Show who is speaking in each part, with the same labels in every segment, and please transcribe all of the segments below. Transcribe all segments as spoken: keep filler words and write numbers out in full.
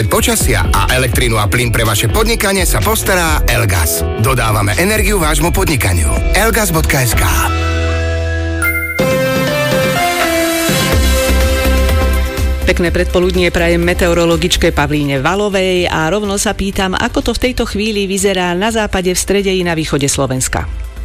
Speaker 1: Počasia a elektrínu a plyn pre vaše podnikanie sa postará Elgas. Dodávame energiu vášmu podnikaniu. elgas bodka es ká.
Speaker 2: Pekné predpoludnie prajem meteorologičke Pavlíne Valovej a rovno sa pýtam, ako to v tejto chvíli vyzerá na západe, v strede i na východe Slovenska.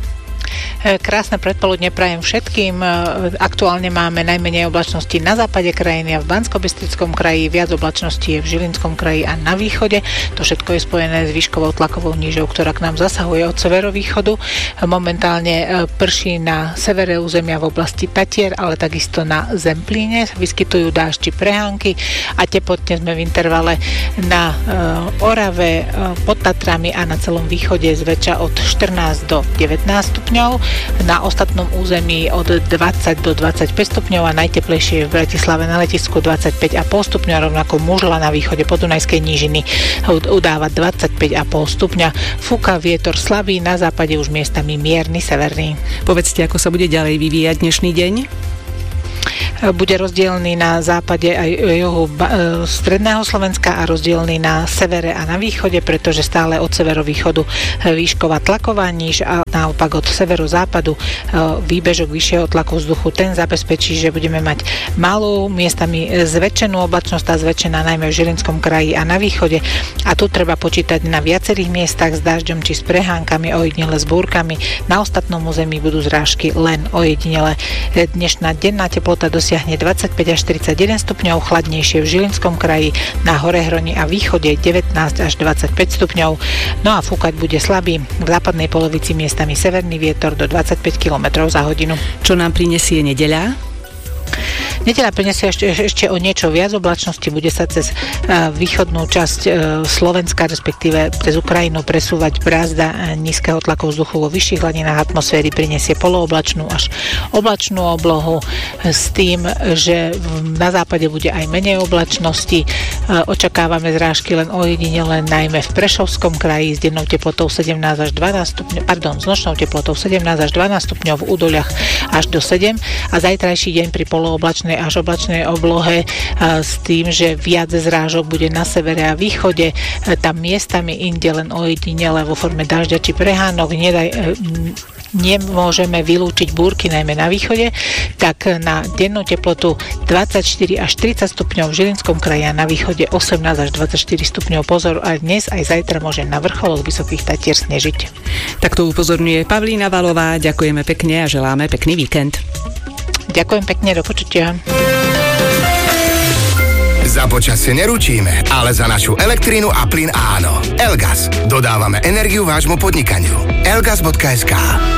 Speaker 3: Krásne predpoludne prajem všetkým. Aktuálne máme najmenej oblačností na západe krajiny a v Banskobystrickom kraji, viac oblačností je v Žilinskom kraji a na východe. To všetko je spojené s výškovou tlakovou nížou, ktorá k nám zasahuje od severovýchodu. Momentálne prší na severe územia v oblasti Tatier, ale takisto na Zemplíne. Vyskytujú dáždi prehánky a teplotne sme v intervale na Orave, pod Tatrami a na celom východe zväčša od štrnásť do devätnásť stupňov. Na ostatnom území od dvadsať do dvadsaťpäť stupňov a najteplejšie je v Bratislave na letisku dvadsaťpäť a pol stupňa, rovnako Mužla na východe Podunajskej nížiny udáva dvadsaťpäť a pol stupňa. Fúka vietor slabý, na západe už miestami mierny severný.
Speaker 2: Povedzte, ako sa bude ďalej vyvíjať dnešný deň?
Speaker 3: Bude rozdielný na západe aj juhu stredného Slovenska a rozdielný na severe a na východe, pretože stále od severovýchodu výšková tlaková níž a naopak od severozápadu výbežok vyššieho tlaku vzduchu, ten zabezpečí, že budeme mať malú, miestami zväčšenú oblačnosť a zväčšená najmä v Žilinskom kraji a na východe. A tu treba počítať na viacerých miestach s dažďom či s prehánkami, ojedinele s búrkami. Na ostatnom území budú zrážky len ojedinele. Dnešná denná teplota dosiahne dvadsaťpäť až štyridsaťjeden stupňov, chladnejšie v Žilinskom kraji, na Horehroni a východe devätnásť až dvadsaťpäť stupňov. No a fúkať bude slabý. V západnej polovici miestami severný vietor do dvadsaťpäť kilometrov za hodinu.
Speaker 2: Čo nám prinesie nedeľa?
Speaker 3: Nedeľa prinesie ešte, ešte o niečo viac oblačnosti, bude sa cez uh, východnú časť uh, Slovenska, respektíve cez Ukrajinu presúvať brázda uh, nízkeho tlaku vzduchu vo vyšších hladinách atmosféry, prinesie polooblačnú až oblačnú oblohu uh, s tým, že v, na západe bude aj menej oblačnosti. Uh, očakávame zrážky len ojedinele, najmä v Prešovskom kraji s dennou teplotou sedemnásť až dvanásť stupňov, pardon, s nočnou teplotou sedemnásť až dvanásť stupňov, v Údoliach až do sedem a zajtrajší deň pri polooblačnej až oblačnej oblohe s tým, že viac zrážok bude na severe a východe, tam miestami inde len ojedinele vo forme dažďa či prehánok, nedaj, nemôžeme vylúčiť búrky najmä na východe, tak na dennú teplotu dvadsaťštyri až tridsať stupňov v Žilinskom kraji a na východe osemnásť až dvadsaťštyri stupňov. Pozor, aj dnes aj zajtra môže na vrcholoch Vysokých Tatier snežiť.
Speaker 2: Tak to upozorňuje Pavlína Valová, ďakujeme pekne a želáme pekný víkend.
Speaker 3: Ďakujem pekne, do počutia.
Speaker 1: Za počasie neručíme, ale za našu elektrínu a plyn áno. Elgas. Dodávame energiu vášmu podnikaniu. elgas bodka es ká.